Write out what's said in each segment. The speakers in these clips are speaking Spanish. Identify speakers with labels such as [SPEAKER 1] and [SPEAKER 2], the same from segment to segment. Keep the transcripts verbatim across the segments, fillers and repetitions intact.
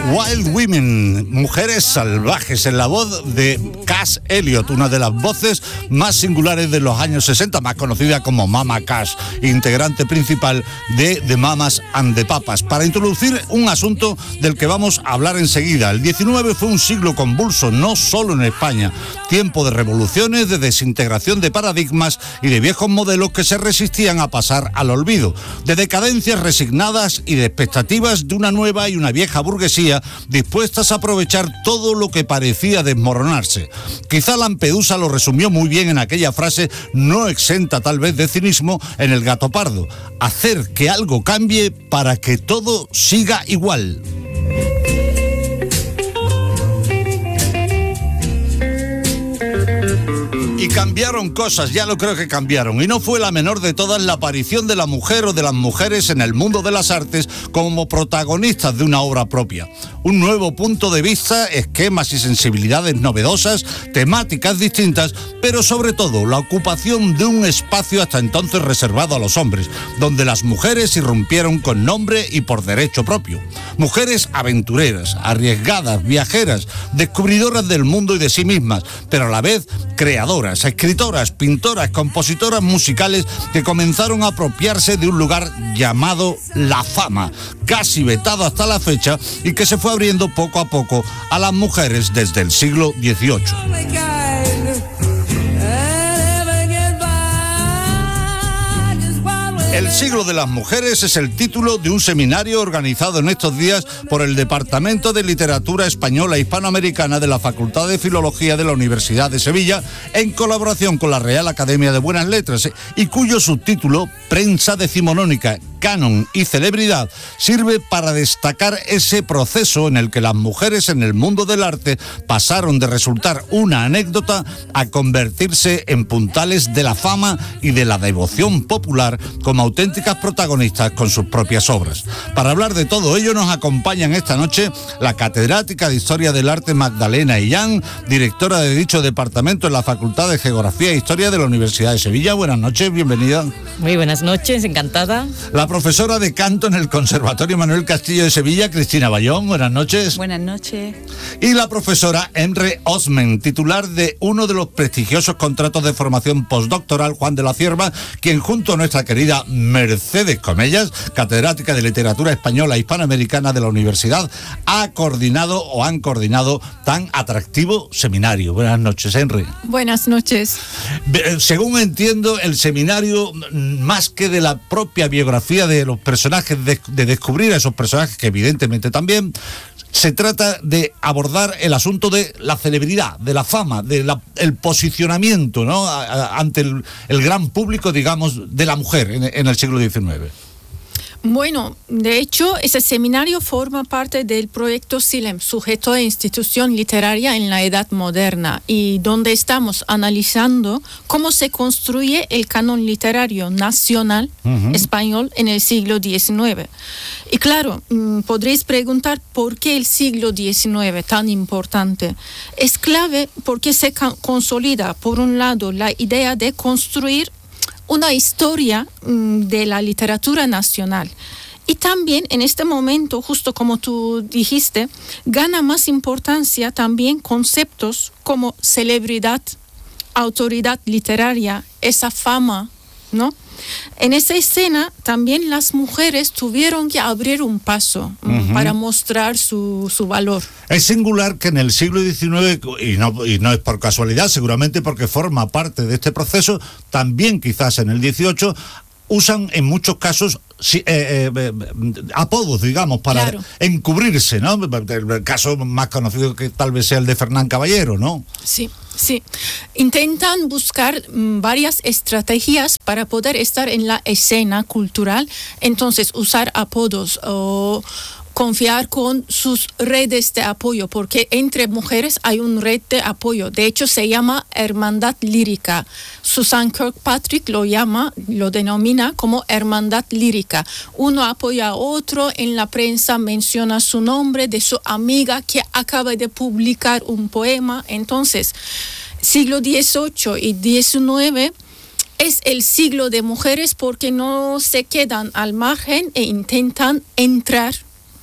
[SPEAKER 1] Wild Women, Mujeres Salvajes, en la voz de Cass Elliot, una de las voces más singulares de los años sesenta, más conocida como Mama Cass, integrante principal de The Mamas and the Papas. Para introducir un asunto del que vamos a hablar enseguida, el diecinueve fue un siglo convulso, no solo en España, tiempo de revoluciones, de desintegración de paradigmas y de viejos modelos que se resistían a pasar al olvido, de decadencias resignadas y de expectativas de una nueva y una vieja burguesía dispuestas a aprovechar todo lo que parecía desmoronarse. Quizá Lampedusa lo resumió muy bien en aquella frase, no exenta tal vez de cinismo, en El gato pardo: hacer que algo cambie para que todo siga igual. Y cambiaron cosas, ya lo creo que cambiaron, y no fue la menor de todas la aparición de la mujer o de las mujeres en el mundo de las artes como protagonistas de una obra propia. Un nuevo punto de vista, esquemas y sensibilidades novedosas, temáticas distintas, pero sobre todo la ocupación de un espacio hasta entonces reservado a los hombres, donde las mujeres irrumpieron con nombre y por derecho propio. Mujeres aventureras, arriesgadas, viajeras, descubridoras del mundo y de sí mismas, pero a la vez creadoras, escritoras, pintoras, compositoras musicales que comenzaron a apropiarse de un lugar llamado la fama, casi vetado hasta la fecha, y que se fue abriendo poco a poco a las mujeres desde el siglo dieciocho. El siglo de las mujeres es el título de un seminario organizado en estos días por el Departamento de Literatura Española e Hispanoamericana de la Facultad de Filología de la Universidad de Sevilla, en colaboración con la Real Academia de Buenas Letras, y cuyo subtítulo, Prensa Decimonónica, Canon y Celebridad, sirve para destacar ese proceso en el que las mujeres en el mundo del arte pasaron de resultar una anécdota a convertirse en puntales de la fama y de la devoción popular como auténticas protagonistas con sus propias obras. Para hablar de todo ello nos acompañan esta noche la catedrática de Historia del Arte Magdalena Illán, directora de dicho departamento en la Facultad de Geografía e Historia de la Universidad de Sevilla. Buenas noches, bienvenida.
[SPEAKER 2] Muy buenas noches, encantada.
[SPEAKER 1] La profesora de canto en el Conservatorio Manuel Castillo de Sevilla, Cristina Bayón. Buenas noches.
[SPEAKER 3] Buenas noches.
[SPEAKER 1] Y la profesora Emre Osmen, titular de uno de los prestigiosos contratos de formación postdoctoral Juan de la Cierva, quien junto a nuestra querida Mercedes Comellas, catedrática de Literatura Española e Hispanoamericana de la Universidad, ha coordinado o han coordinado tan atractivo seminario. Buenas noches, Emre.
[SPEAKER 3] Buenas noches.
[SPEAKER 1] Según entiendo, el seminario, más que de la propia biografía de los personajes, de, de descubrir a esos personajes, que evidentemente también, se trata de abordar el asunto de la celebridad, de la fama, del de posicionamiento, ¿no?, a, a, ante el, el gran público, digamos, de la mujer en, en el siglo diecinueve.
[SPEAKER 3] Bueno, de hecho, ese seminario forma parte del proyecto SILEM, Sujeto de Institución Literaria en la Edad Moderna, y donde estamos analizando cómo se construye el canon literario nacional uh-huh. español en el siglo diecinueve. Y claro, mmm, podréis preguntar por qué el siglo diecinueve tan importante. Es clave porque se ca- consolida, por un lado, la idea de construir una historia mmm, de la literatura nacional. Y también en este momento, justo como tú dijiste, gana más importancia también conceptos como celebridad, autoridad literaria, esa fama, ¿no? En esa escena también las mujeres tuvieron que abrir un paso uh-huh. para mostrar su, su valor.
[SPEAKER 1] Es singular que en el siglo diecinueve, y no, y no es por casualidad, seguramente porque forma parte de este proceso, también quizás en el dieciocho, usan en muchos casos sí, eh, eh, apodos, digamos, para claro. encubrirse, ¿no? El caso más conocido que tal vez sea el de Fernán Caballero, ¿no?
[SPEAKER 3] Sí, sí. Intentan buscar mm, varias estrategias para poder estar en la escena cultural, entonces usar apodos o confiar con sus redes de apoyo, porque entre mujeres hay una red de apoyo. De hecho, se llama Hermandad Lírica. Susan Kirkpatrick lo llama, lo denomina como Hermandad Lírica. Uno apoya a otro, en la prensa menciona su nombre de su amiga que acaba de publicar un poema. Entonces, siglo dieciocho y diecinueve es el siglo de mujeres porque no se quedan al margen e intentan entrar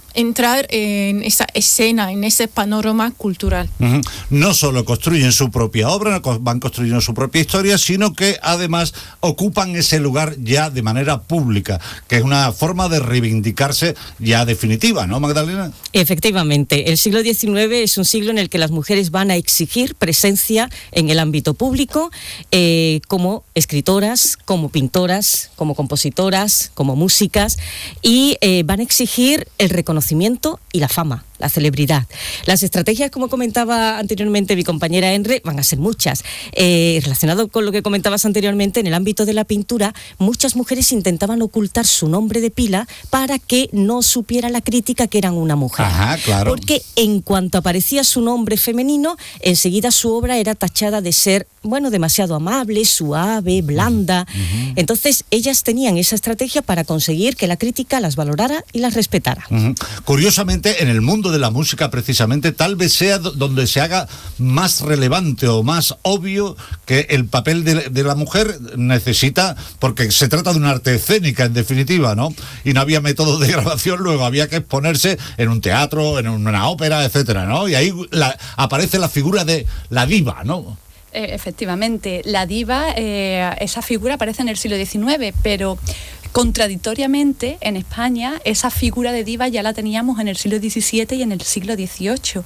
[SPEAKER 3] entrar en esa escena, en ese panorama cultural.
[SPEAKER 1] Uh-huh. No solo construyen su propia obra, van construyendo su propia historia, sino que además ocupan ese lugar ya de manera pública, que es una forma de reivindicarse ya definitiva, ¿no, Magdalena?
[SPEAKER 2] Efectivamente, el siglo diecinueve es un siglo en el que las mujeres van a exigir presencia en el ámbito público, eh, como escritoras, como pintoras, como compositoras, como músicas, y eh, van a exigir el reconocimiento y la fama, la celebridad. Las estrategias, como comentaba anteriormente mi compañera Enre, van a ser muchas. Eh, relacionado con lo que comentabas anteriormente, en el ámbito de la pintura, muchas mujeres intentaban ocultar su nombre de pila para que no supiera la crítica que eran una mujer.
[SPEAKER 1] Ajá, claro.
[SPEAKER 2] Porque en cuanto aparecía su nombre femenino, enseguida su obra era tachada de ser, bueno, demasiado amable, suave, blanda. Uh-huh. Entonces, ellas tenían esa estrategia para conseguir que la crítica las valorara y las respetara.
[SPEAKER 1] Uh-huh. Curiosamente, en el mundo de la música, precisamente, tal vez sea donde se haga más relevante o más obvio que el papel de, de la mujer necesita, porque se trata de un arte escénica, en definitiva, ¿no? Y no había método de grabación, luego había que exponerse en un teatro, en una ópera, etcétera, ¿no? Y ahí la, aparece la figura de la diva, ¿no?
[SPEAKER 4] Eh, efectivamente, la diva, eh, esa figura aparece en el siglo diecinueve, pero contradictoriamente en España esa figura de diva ya la teníamos en el siglo diecisiete y en el siglo dieciocho.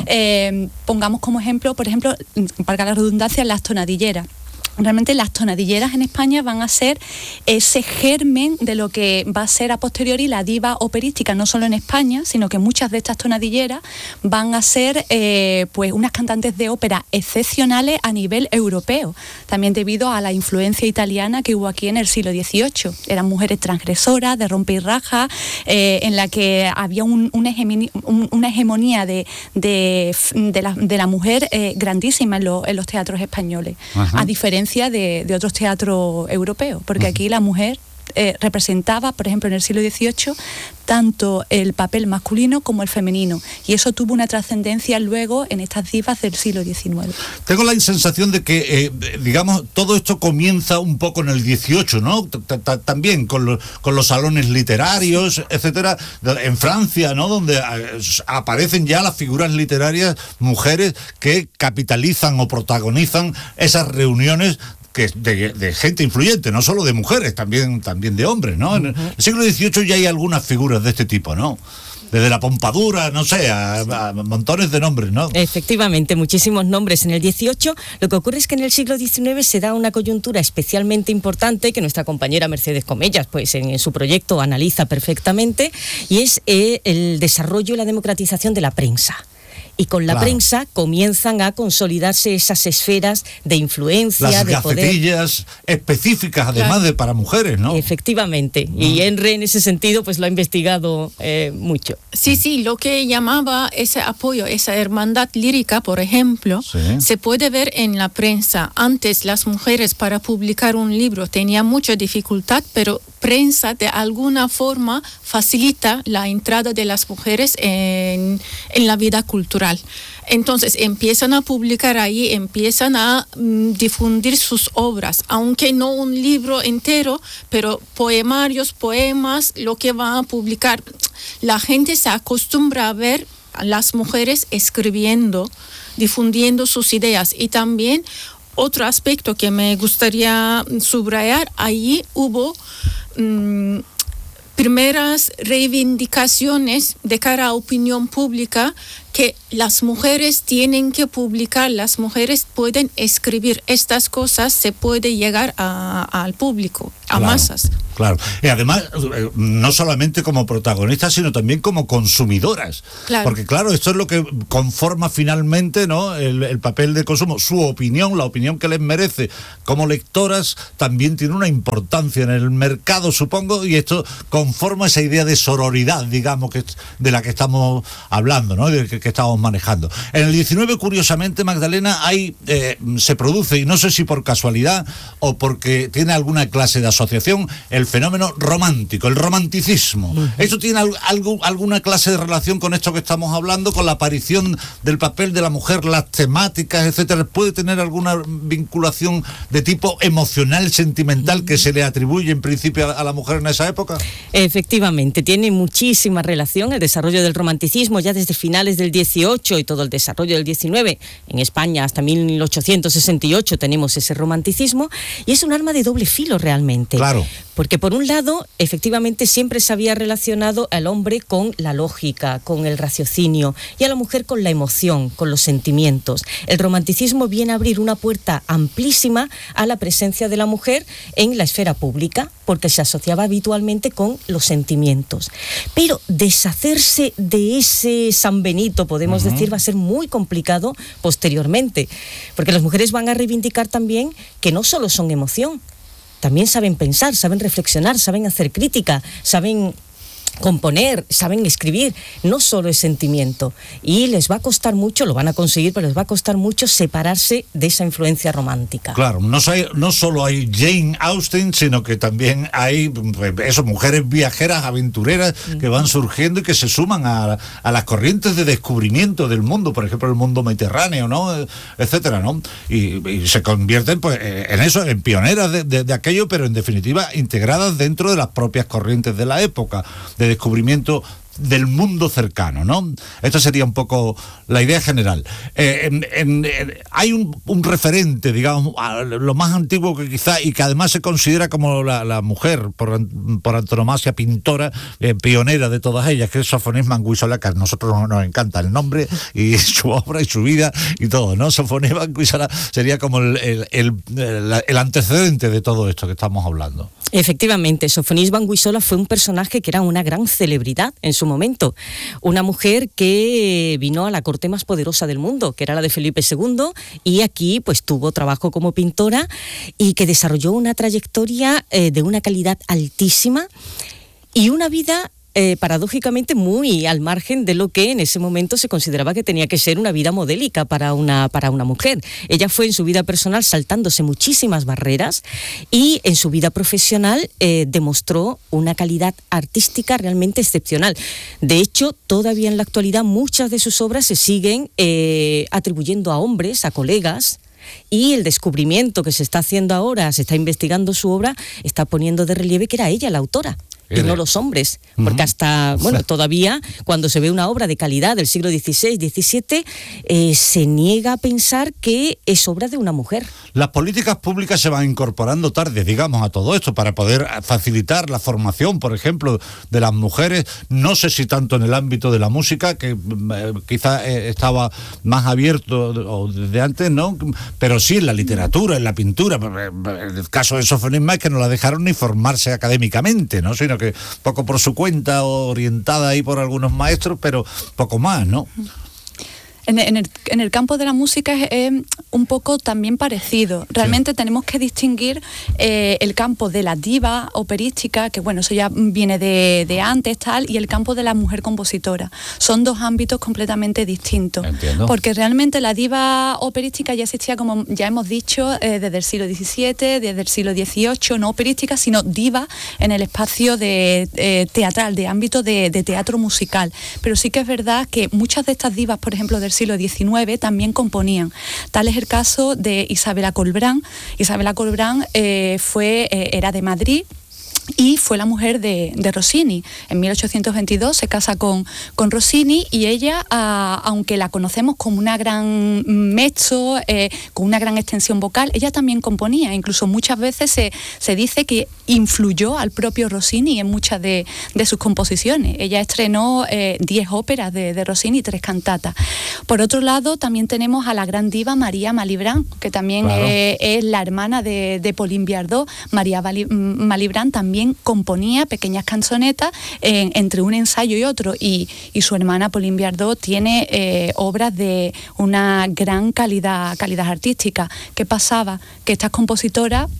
[SPEAKER 4] Eh, pongamos como ejemplo, por ejemplo, para la redundancia, las tonadilleras. Realmente las tonadilleras en España van a ser ese germen de lo que va a ser a posteriori la diva operística, no solo en España, sino que muchas de estas tonadilleras van a ser eh, pues unas cantantes de ópera excepcionales a nivel europeo, también debido a la influencia italiana que hubo aquí en el siglo dieciocho. Eran mujeres transgresoras, de rompe y raja, eh, en la que había un, una, hegemonía, un, una hegemonía de, de, de, la, de la mujer eh, grandísima en, lo, en los teatros españoles. Ajá. A diferencia De, de otros teatros europeos, porque aquí la mujer eh, representaba, por ejemplo, en el siglo dieciocho, tanto el papel masculino como el femenino, y eso tuvo una trascendencia luego en estas divas del siglo diecinueve.
[SPEAKER 1] Tengo la sensación de que, eh, digamos, todo esto comienza un poco en el dieciocho, ¿no? También con, lo, con los salones literarios, etcétera, en Francia, ¿no? Donde aparecen ya las figuras literarias, mujeres que capitalizan o protagonizan esas reuniones que de, de gente influyente, no solo de mujeres, también, también de hombres, ¿no? En el siglo dieciocho ya hay algunas figuras de este tipo, ¿no? Desde la Pompadura, no sé, a, a montones de nombres, ¿no?
[SPEAKER 2] Efectivamente, muchísimos nombres en el dieciocho. Lo que ocurre es que en el siglo diecinueve se da una coyuntura especialmente importante que nuestra compañera Mercedes Comellas, pues en, en su proyecto analiza perfectamente, y es eh, el desarrollo y la democratización de la prensa. Y con la claro. prensa comienzan a consolidarse esas esferas de influencia,
[SPEAKER 1] Las
[SPEAKER 2] de poder. Las
[SPEAKER 1] gacetillas específicas, además claro. de para mujeres, ¿no?
[SPEAKER 2] Efectivamente. Mm. Y Enre, en ese sentido, pues lo ha investigado eh, mucho.
[SPEAKER 3] Sí, sí, lo que llamaba ese apoyo, esa hermandad lírica, por ejemplo, sí. se puede ver en la prensa. Antes las mujeres para publicar un libro tenían mucha dificultad, pero prensa de alguna forma facilita la entrada de las mujeres en, en la vida cultural. Entonces empiezan a publicar ahí, empiezan a mm, difundir sus obras, aunque no un libro entero, pero poemarios, poemas, lo que van a publicar. La gente se acostumbra a ver a las mujeres escribiendo, difundiendo sus ideas. Y también otro aspecto que me gustaría subrayar, ahí hubo mmm, primeras reivindicaciones de cara a opinión pública, que las mujeres tienen que publicar, las mujeres pueden escribir estas cosas, se puede llegar a, a, al público, a
[SPEAKER 1] claro,
[SPEAKER 3] masas.
[SPEAKER 1] Claro, y además no solamente como protagonistas, sino también como consumidoras, claro. porque claro, esto es lo que conforma finalmente, ¿no?, el, el papel de consumo. Su opinión, la opinión que les merece como lectoras, también tiene una importancia en el mercado, supongo, y esto conforma esa idea de sororidad, digamos, que de la que estamos hablando, ¿no?, de que que estamos manejando. En el diecinueve, curiosamente, Magdalena, hay eh, se produce, y no sé si por casualidad o porque tiene alguna clase de asociación, el fenómeno romántico, el romanticismo. Uh-huh. ¿Esto tiene algo, alguna clase de relación con esto que estamos hablando, con la aparición del papel de la mujer, las temáticas, etcétera? ¿Puede tener alguna vinculación de tipo emocional, sentimental, que se le atribuye en principio a la mujer en esa época?
[SPEAKER 2] Efectivamente, tiene muchísima relación el desarrollo del romanticismo ya desde finales del dieciocho y todo el desarrollo del diecinueve. En España hasta mil ochocientos sesenta y ocho tenemos ese romanticismo, y es un arma de doble filo realmente.
[SPEAKER 1] Claro.
[SPEAKER 2] Porque por un lado, efectivamente, siempre se había relacionado al hombre con la lógica, con el raciocinio, y a la mujer con la emoción, con los sentimientos. El romanticismo viene a abrir una puerta amplísima a la presencia de la mujer en la esfera pública, porque se asociaba habitualmente con los sentimientos. Pero deshacerse de ese San Benito, podemos uh-huh. decir, va a ser muy complicado posteriormente, porque las mujeres van a reivindicar también que no solo son emoción, también saben pensar, saben reflexionar, saben hacer crítica, saben componer, saben escribir, no solo es sentimiento, y les va a costar mucho, lo van a conseguir, pero les va a costar mucho separarse de esa influencia romántica.
[SPEAKER 1] Claro, no, hay, no solo hay Jane Austen, sino que también hay eso, mujeres viajeras, aventureras, mm. que van surgiendo y que se suman a, a las corrientes de descubrimiento del mundo, por ejemplo el mundo mediterráneo, ¿no? Etcétera, ¿no? Y, y se convierten pues en eso, en pioneras de, de, de aquello, pero en definitiva integradas dentro de las propias corrientes de la época, de descubrimiento del mundo cercano, ¿no? Esta sería un poco la idea general. Eh, en, en, en, hay un, un referente, digamos, a lo más antiguo que quizá, y que además se considera como la, la mujer, por, por antonomasia, pintora, eh, pionera de todas ellas, que es Sofonisba Anguissola, que a nosotros nos, nos encanta el nombre y su obra y su vida y todo, ¿no? Sofonisba Anguissola sería como el, el, el, el, el antecedente de todo esto que estamos hablando.
[SPEAKER 2] Efectivamente, Sofonisba Anguissola fue un personaje que era una gran celebridad en su momento. Una mujer que vino a la corte más poderosa del mundo, que era la de Felipe segundo, y aquí pues tuvo trabajo como pintora y que desarrolló una trayectoria eh, de una calidad altísima y una vida Eh, paradójicamente muy al margen de lo que en ese momento se consideraba que tenía que ser una vida modélica para una, para una mujer. Ella fue en su vida personal saltándose muchísimas barreras y en su vida profesional eh, demostró una calidad artística realmente excepcional. De hecho, todavía en la actualidad muchas de sus obras se siguen eh, atribuyendo a hombres, a colegas, y el descubrimiento que se está haciendo ahora, se está investigando su obra, está poniendo de relieve que era ella la autora. Y no los hombres, porque hasta, bueno, todavía cuando se ve una obra de calidad del siglo dieciséis, diecisiete, eh, se niega a pensar que es obra de una mujer.
[SPEAKER 1] Las políticas públicas se van incorporando tarde, digamos, a todo esto, para poder facilitar la formación, por ejemplo, de las mujeres, no sé si tanto en el ámbito de la música, que eh, quizá eh, estaba más abierto o desde antes, ¿no? Pero sí en la literatura, en la pintura. En el caso de Sofonisba es que no la dejaron ni formarse académicamente, ¿no? Sino que poco por su cuenta, orientada ahí por algunos maestros, pero poco más, ¿no?
[SPEAKER 4] En el, en el campo de la música es, es un poco también parecido. Realmente sí. Tenemos que distinguir eh, el campo de la diva operística, que bueno, eso ya viene de, de antes, tal, y el campo de la mujer compositora. Son dos ámbitos completamente distintos.
[SPEAKER 1] Entiendo.
[SPEAKER 4] Porque realmente la diva operística ya existía, como ya hemos dicho, eh, desde el siglo diecisiete, desde el siglo dieciocho, no operística, sino diva en el espacio de, eh, teatral, de ámbito de, de teatro musical. Pero sí que es verdad que muchas de estas divas, por ejemplo, del siglo diecinueve, también componían. Tal es el caso de Isabela Colbrán. Isabela Colbrán eh, fue, eh, era de Madrid, y fue la mujer de, de Rossini. En mil ochocientos veintidós se casa con, con Rossini y ella, a, aunque la conocemos como una gran mezzo, eh, con una gran extensión vocal, ella también componía. Incluso muchas veces se, se dice que influyó al propio Rossini en muchas de, de sus composiciones. Ella estrenó eh, diez óperas de, de Rossini y tres cantatas. Por otro lado, también tenemos a la gran diva María Malibran, que también claro. eh, es la hermana de, de Pauline Viardot. María Malibran también componía pequeñas canzonetas eh, entre un ensayo y otro, y, y su hermana Pauline Viardot tiene eh, obras de una gran calidad, calidad artística. ¿Qué pasaba? Que estas compositoras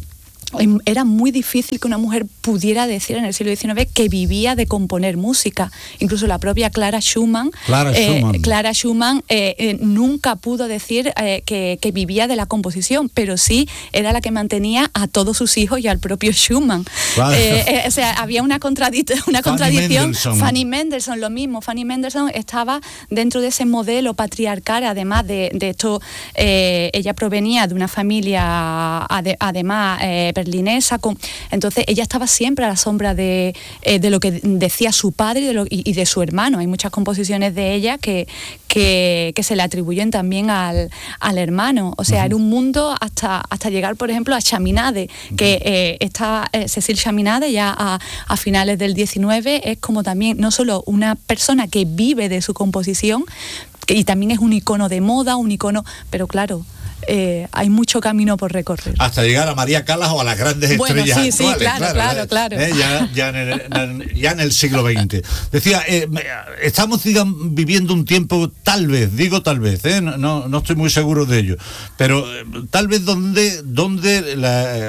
[SPEAKER 4] era muy difícil que una mujer pudiera decir en el siglo diecinueve que vivía de componer música. Incluso la propia Clara Schumann,
[SPEAKER 1] Clara
[SPEAKER 4] eh,
[SPEAKER 1] Schumann,
[SPEAKER 4] Clara Schumann eh, eh, nunca pudo decir eh, que, que vivía de la composición, pero sí era la que mantenía a todos sus hijos y al propio Schumann.
[SPEAKER 1] Claro.
[SPEAKER 4] Eh, eh, o sea, había una, contradic una
[SPEAKER 1] Fanny
[SPEAKER 4] contradicción.
[SPEAKER 1] Mendelssohn.
[SPEAKER 4] Fanny Mendelssohn, lo mismo. Fanny Mendelssohn estaba dentro de ese modelo patriarcal, además de, de esto, eh, ella provenía de una familia, ade además, eh, berlinesa, con, entonces ella estaba siempre a la sombra de, eh, de lo que decía su padre y de, lo, y, y de su hermano. Hay muchas composiciones de ella que, que, que se le atribuyen también al, al hermano. O sea, uh-huh. era un mundo hasta, hasta llegar, por ejemplo, a Chaminade, uh-huh. que eh, está eh, Cécile Chaminade ya a, a finales del diecinueve, es como también no solo una persona que vive de su composición, que, y también es un icono de moda, un icono, pero claro, Eh, hay mucho camino por recorrer.
[SPEAKER 1] Hasta llegar a María Callas o a las grandes
[SPEAKER 4] bueno,
[SPEAKER 1] estrellas
[SPEAKER 4] sí,
[SPEAKER 1] actuales.
[SPEAKER 4] Sí, claro, claro, claro.
[SPEAKER 1] Eh, ya, ya, en el, ya en el siglo veinte. Decía, eh, estamos digan, viviendo un tiempo, tal vez, digo tal vez, eh, no, no estoy muy seguro de ello, pero eh, tal vez donde, donde la, eh,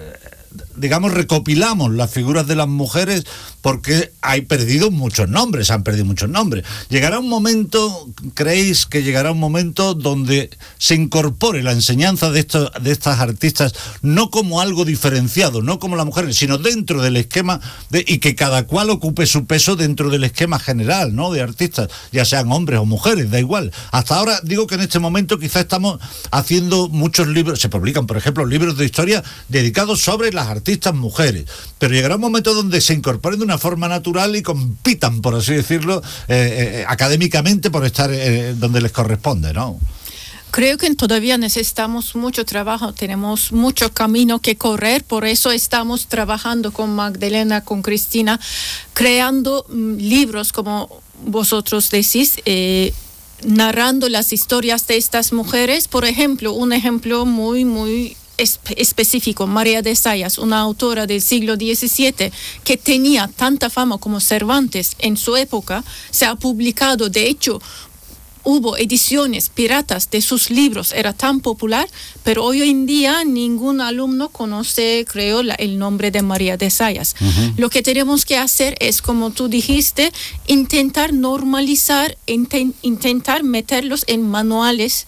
[SPEAKER 1] digamos, recopilamos las figuras de las mujeres porque hay perdido muchos nombres, han perdido muchos nombres. Llegará un momento, ¿creéis que llegará un momento donde se incorpore la enseñanza de, estos, de estas artistas no como algo diferenciado, no como las mujeres, sino dentro del esquema de, y que cada cual ocupe su peso dentro del esquema general, ¿no?, de artistas, ya sean hombres o mujeres, da igual. Hasta ahora digo que en este momento quizás estamos haciendo muchos libros, se publican, por ejemplo, libros de historia dedicados sobre las artistas mujeres, pero llegará un momento donde se incorporen de una forma natural y compitan, por así decirlo, eh, eh, académicamente por estar eh, donde les corresponde, ¿no?
[SPEAKER 3] Creo que todavía necesitamos mucho trabajo, tenemos mucho camino que correr, por eso estamos trabajando con Magdalena, con Cristina, creando mm, libros, como vosotros decís, eh, narrando las historias de estas mujeres. Por ejemplo, un ejemplo muy, muy específico, María de Zayas, una autora del siglo diecisiete que tenía tanta fama como Cervantes en su época, se ha publicado, de hecho, hubo ediciones piratas de sus libros, era tan popular, pero hoy en día ningún alumno conoce, creo, la, el nombre de María de Zayas. Uh-huh. Lo que tenemos que hacer es, como tú dijiste, intentar normalizar, inten, intentar meterlos en manuales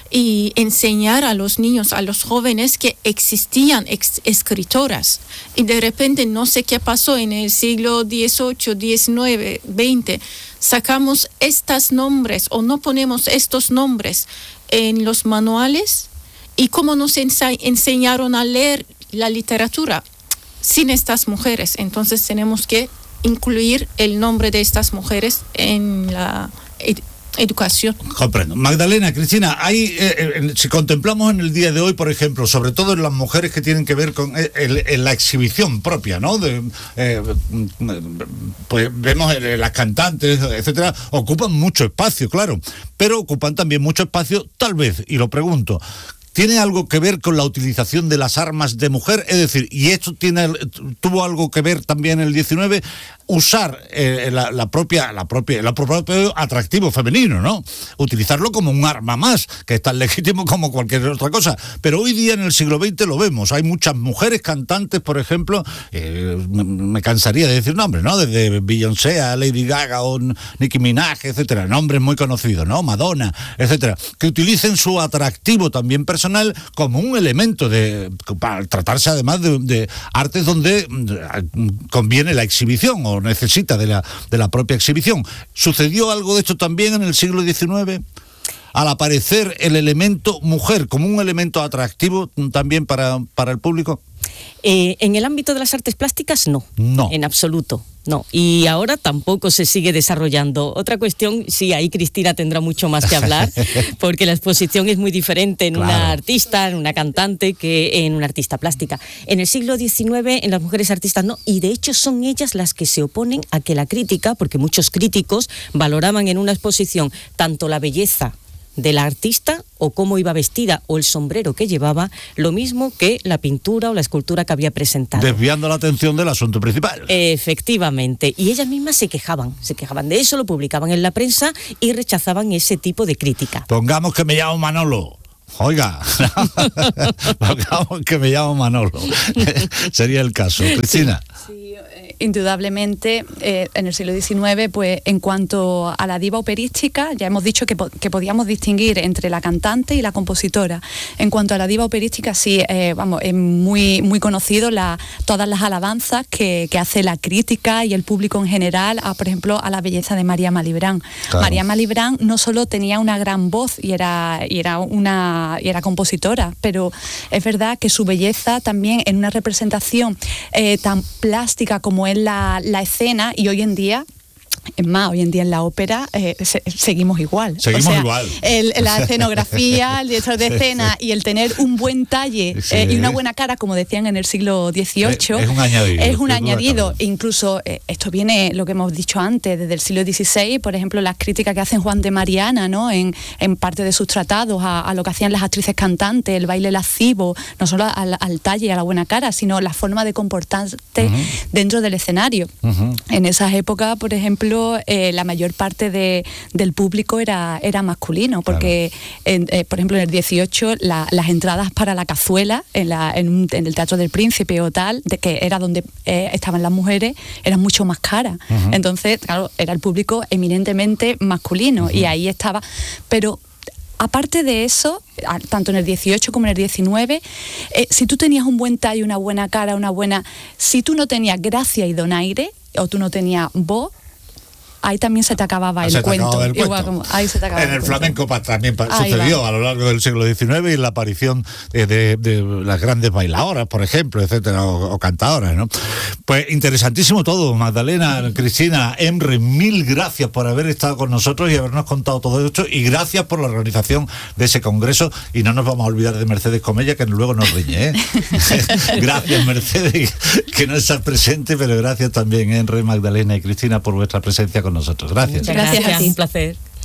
[SPEAKER 3] y enseñar a los niños, a los jóvenes que existían ex escritoras. Y de repente no sé qué pasó en el siglo dieciocho, diecinueve, veinte. Sacamos estos nombres o no ponemos estos nombres en los manuales. ¿Y cómo nos ense enseñaron a leer la literatura sin estas mujeres? Entonces tenemos que incluir el nombre de estas mujeres en la educación.
[SPEAKER 1] Comprendo. Magdalena, Cristina, hay, eh, eh, si contemplamos en el día de hoy, por ejemplo, sobre todo en las mujeres que tienen que ver con eh, el, el, la exhibición propia, ¿no? De, eh, pues vemos eh, las cantantes, etcétera, ocupan mucho espacio, claro, pero ocupan también mucho espacio, tal vez, y lo pregunto, ¿tiene algo que ver con la utilización de las armas de mujer? Es decir, ¿y esto tiene, tuvo algo que ver también en el diecinueve? Usar eh, la, la propia, la propia, el propio atractivo femenino, ¿no? Utilizarlo como un arma más, que es tan legítimo como cualquier otra cosa. Pero hoy día en el siglo veinte lo vemos. Hay muchas mujeres cantantes, por ejemplo, eh, me, me cansaría de decir nombres, ¿no? Desde Beyoncé a Lady Gaga o Nicki Minaj, etcétera. Nombres muy conocidos, ¿no? Madonna, etcétera. Que utilicen su atractivo también personal como un elemento de, para tratarse además de, de artes donde conviene la exhibición o necesita de la, de la propia exhibición. ¿Sucedió algo de esto también en el siglo diecinueve? Al aparecer el elemento mujer como un elemento atractivo también para, para el público.
[SPEAKER 2] Eh, en el ámbito de las artes plásticas, no.
[SPEAKER 1] No.
[SPEAKER 2] En absoluto. No, y ahora tampoco se sigue desarrollando. Otra cuestión, sí, ahí Cristina tendrá mucho más que hablar, porque la exposición es muy diferente en claro. una artista, en una cantante, que en una artista plástica. En el siglo diecinueve, en las mujeres artistas no, y de hecho son ellas las que se oponen a que la crítica, porque muchos críticos valoraban en una exposición tanto la belleza de la artista o cómo iba vestida o el sombrero que llevaba, lo mismo que la pintura o la escultura que había presentado.
[SPEAKER 1] Desviando la atención del asunto principal.
[SPEAKER 2] Efectivamente, y ellas mismas se quejaban, se quejaban de eso, lo publicaban en la prensa y rechazaban ese tipo de crítica.
[SPEAKER 1] Pongamos que me llamo Manolo. Oiga, vamos, que me llamo Manolo. Sería el caso. Cristina.
[SPEAKER 4] Sí, eh, indudablemente eh, en el siglo diecinueve, pues en cuanto a la diva operística, ya hemos dicho que, po que podíamos distinguir entre la cantante y la compositora. En cuanto a la diva operística, sí, eh, vamos, es muy, muy conocido la, todas las alabanzas que, que hace la crítica y el público en general, a, por ejemplo, a la belleza de María Malibran. Claro. María Malibran no solo tenía una gran voz y era, y era una y era compositora, pero es verdad que su belleza también en una representación eh, tan plástica como es la, la escena, y hoy en día, es más, hoy en día en la ópera eh, se, seguimos igual.
[SPEAKER 1] Seguimos
[SPEAKER 4] o sea,
[SPEAKER 1] igual.
[SPEAKER 4] El, la escenografía, el director de escena y el tener un buen talle sí. eh, y una buena cara, como decían en el siglo dieciocho,
[SPEAKER 1] es, es un añadido.
[SPEAKER 4] Es un añadido. Incluso eh, esto viene, lo que hemos dicho antes, desde el siglo dieciséis, por ejemplo, las críticas que hacen Juan de Mariana, ¿no? en, en parte de sus tratados a, a lo que hacían las actrices cantantes, el baile lascivo, no solo al, al talle y a la buena cara, sino la forma de comportarse uh-huh. dentro del escenario. Uh-huh. En esas épocas, por ejemplo, Eh, la mayor parte de, del público era, era masculino, porque, claro. en, eh, por ejemplo, en el dieciocho la, las entradas para la cazuela en, la, en, un, en el Teatro del Príncipe o tal, de que era donde eh, estaban las mujeres, eran mucho más caras. Uh-huh. Entonces, claro, era el público eminentemente masculino uh-huh. y ahí estaba. Pero aparte de eso, tanto en el dieciocho como en el diecinueve, eh, si tú tenías un buen tallo, una buena cara, una buena... Si tú no tenías gracia y donaire, o tú no tenías voz, ahí también se te acababa el,
[SPEAKER 1] se te
[SPEAKER 4] cuento.
[SPEAKER 1] Acababa el cuento.
[SPEAKER 4] Igual como, ahí se te acababa
[SPEAKER 1] en el,
[SPEAKER 4] el
[SPEAKER 1] flamenco
[SPEAKER 4] cuento.
[SPEAKER 1] también ahí sucedió va. A lo largo del siglo diecinueve, y la aparición de, de, de las grandes bailadoras, por ejemplo, etcétera, o, o cantadoras, ¿no? Pues interesantísimo todo, Magdalena, Cristina, Emre, mil gracias por haber estado con nosotros y habernos contado todo esto, y gracias por la organización de ese congreso, y no nos vamos a olvidar de Mercedes Comella, que luego nos riñe, ¿eh? Gracias, Mercedes, que no estás presente, pero gracias también, Emre, Magdalena y Cristina, por vuestra presencia con nosotros. Gracias.
[SPEAKER 2] Gracias,
[SPEAKER 4] Gracias a ti.
[SPEAKER 2] un placer.